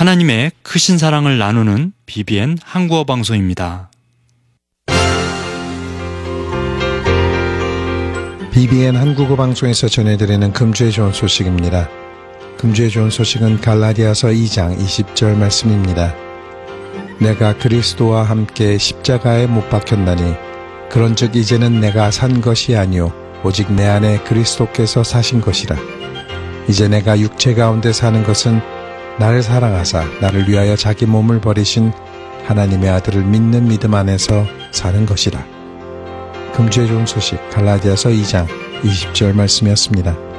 하나님의 크신 사랑을 나누는 BBN 한국어 방송입니다. BBN 한국어 방송에서 전해드리는 금주의 좋은 소식입니다. 금주의 좋은 소식은 갈라디아서 2장 20절 말씀입니다. 내가 그리스도와 함께 십자가에 못 박혔나니 그런즉 이제는 내가 산 것이 아니요 오직 내 안에 그리스도께서 사신 것이라. 이제 내가 육체 가운데 사는 것은 나를 사랑하사 나를 위하여 자기 몸을 버리신 하나님의 아들을 믿는 믿음 안에서 사는 것이라. 금주의 좋은 소식 갈라디아서 2장 20절 말씀이었습니다.